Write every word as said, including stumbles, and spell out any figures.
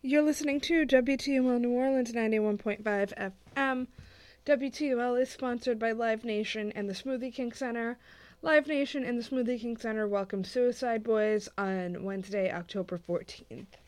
You're listening to W T U L New Orleans ninety-one point five F M. W T U L is sponsored by Live Nation and the Smoothie King Center. Live Nation and the Smoothie King Center welcome Suicide Boys on Wednesday, October fourteenth.